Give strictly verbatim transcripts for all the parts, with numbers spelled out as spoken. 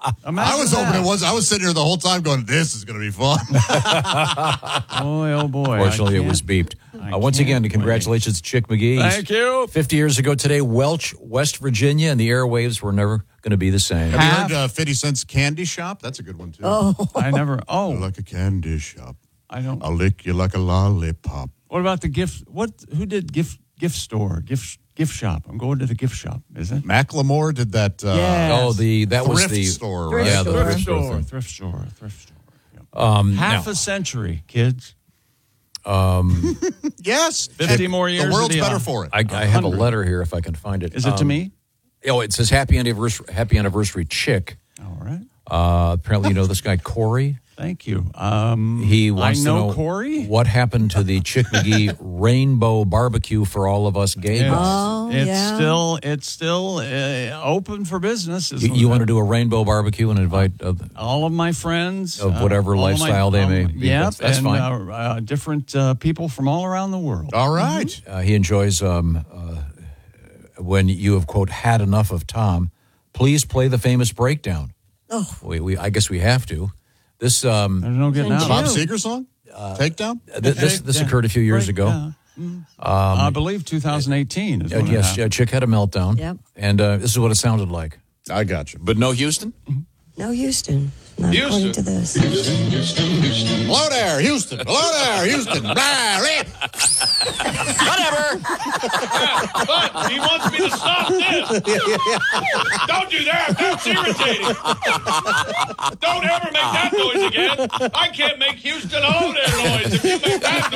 I was hoping it was. I was sitting here the whole time going, this is going to be fun. Boy, oh boy. Fortunately, it was beeped. Uh, once again, congratulations to Chick McGee. Thank you. fifty years ago today, Welch, West Virginia, and the airwaves were never going to be the same. Have you heard uh, fifty Cent's Candy Shop? That's a good one, too. Oh. I never. Oh. Like a candy shop. I don't. I'll lick you like a lollipop. What about the gift? What? Who did gift gift store? Gift gift shop. I'm going to the gift shop. Is it? Macklemore did that. Uh, Yes. Oh, the that thrift was the store, Thrift right? Yeah, the store. thrift Thrift store store. thing. Thrift store. Thrift store. Yep. Um, Half now- a century, kids. Um, Yes. Fifty And more years. The world's of better uh, for it. I, I have a hundred. letter here if I can find it. Is it to Um, me? Oh, it says happy anniversary, happy anniversary, Chick. All right. Uh, apparently, you know this guy Corey. Thank you. Um, He wants I to know know Corey. what happened to the Chick McGee Rainbow Barbecue for all of us gay It's, guys. Oh, it's yeah. still it's still uh, open for business. You, you want to do a rainbow barbecue and invite uh, all of my friends Of whatever uh, all of lifestyle they all- may be. Yep, That's- that's and, fine. Uh, uh, different uh, people from all around the world. All right. Uh, he enjoys um, uh, when you have, quote, had enough of Tom. Please play the famous breakdown. Oh. We, we, I guess we have to. This um, There's no getting out. Bob of it. Seger song? Takedown? th- this this occurred a few years Break ago. down. Mm. I believe twenty eighteen is Uh, when it yes, happened. uh, Chick had a meltdown. Yep. And uh, this is what it sounded like. I got you. But no Houston? No, Houston. Not according to this. Hello there, Houston. Hello there, Houston. Blah, Rick. Whatever. But he wants me to stop this. Don't do that. That's irritating. Don't ever make that noise again. I can't make Houston Hello there noise if you make that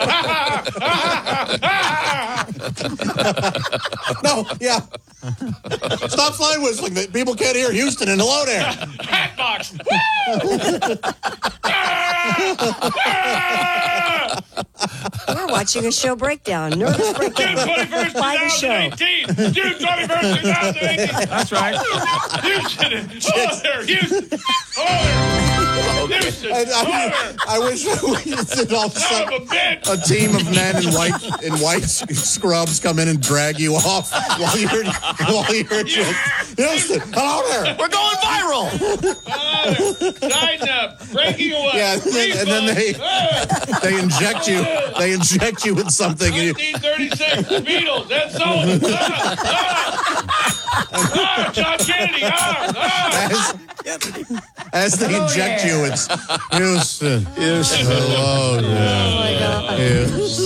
noise. No, yeah. Stop slide whistling. People can't hear Houston and hello there. Hatbox. We're watching a show breakdown. Nervous June breakdown. twenty-first, By the show. twenty eighteen. June twenty-first, twenty eighteen. That's right. Houston. Hello there, Houston. Hello there. Houston. I, Hello I, there. I wish we did all of a Son of sudden a bitch. a team of men in white in white scrubs come in and drag you off while you're while you're just Houston. Hello there. We're going viral. Hello there. Tighten up. Breaking away. Yeah, and then, and then they they inject you they inject you with something. And you, nineteen thirty-six, the Beatles, that's so. Ah, ah, ah, John Kennedy, ah, ah. as, as they inject you, it's Houston. Houston. Hello there.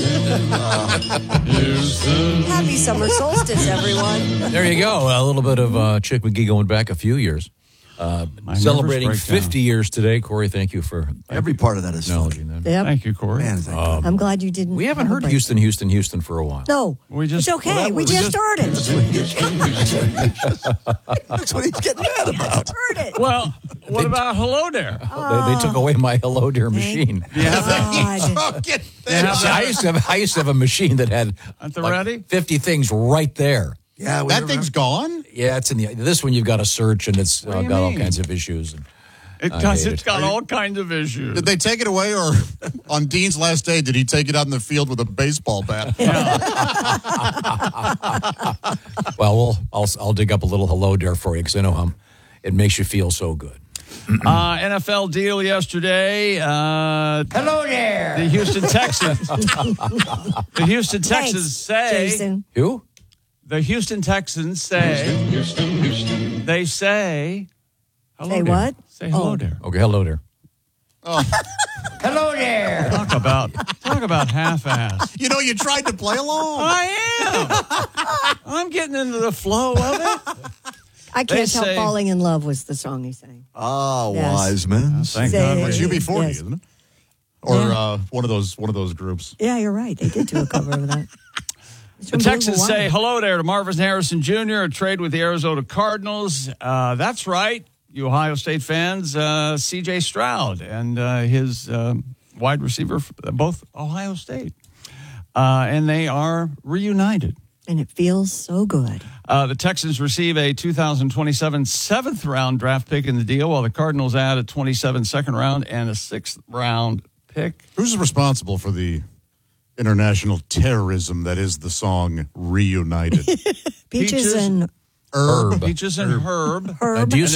Houston. Happy summer solstice, everyone. There you go. A little bit of uh, Chick McGee going back a few years. Uh, My celebrating nervous breakdown. fifty years today. Corey, thank you for Every part of that is funny. acknowledging that. Yep. Thank you, Corey. Man, thank Um, I'm glad you didn't. we haven't have a heard break. Houston, Houston, Houston for a while. No. We just- it's okay. well, that we was just just- started. That's what he's getting mad about. Heard it. Well, what about Hello There? They, they took away my Hello Dear machine. Do you have that? God. Do you have See, I that used to have I used to have a machine that had at the like ready? fifty things right there. Yeah, we That remember- thing's gone? Yeah, it's in the this one. You've got to search, and it's What uh, do you got all mean? kinds of issues. And It I does, hate it's it. got all kinds of issues. Did they take it away, or on Dean's last day, did he take it out in the field with a baseball bat? well, we'll I'll I'll dig up a little Hello Dear for you because I know um, it makes you feel so good. Uh, N F L deal yesterday. Uh, Hello there. The Houston Texans. the Houston Texans Thanks, say. Jason. Who? The Houston Texans say. They say. Hello Say there. what? Say hello Oh. there. Okay, hello there. Hello there. Talk about talk about half-ass. You know, you tried to play along. I am. I'm getting into the flow of it. I They can't tell say- Falling in Love was the song he sang. Ah, Yes. wise men. Thank Say- God. It's U B forty, Yes. isn't it? Or Yeah. uh, one of those one of those groups. Yeah, you're right. They did do a cover of that. It's The from Texans Blue say Hawaii. hello there to Marvin Harrison Junior, a trade with the Arizona Cardinals. Uh, that's right, you Ohio State fans. Uh, C J Stroud and uh, his um, wide receiver, both Ohio State. Uh, and they are reunited. And it feels so good. Uh, the Texans receive a two thousand twenty-seven seventh round draft pick in the deal, while the Cardinals add a twenty-seven second round and a sixth round pick. Who's responsible for the international terrorism that is the song Reunited? Peaches, Peaches and Herb. Peaches and Herb. Herb. Uh, do you